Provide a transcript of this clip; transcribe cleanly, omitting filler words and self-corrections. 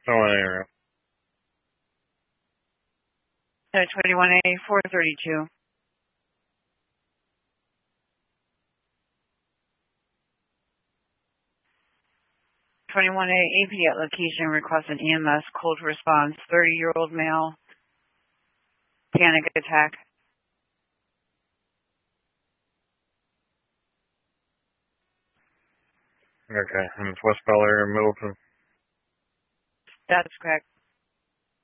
Oh, area. 21A 432. 21A AP at location requested EMS cold response. 30-year-old male. Panic attack. Okay, and it's West Bel Air, Middleton. That's correct.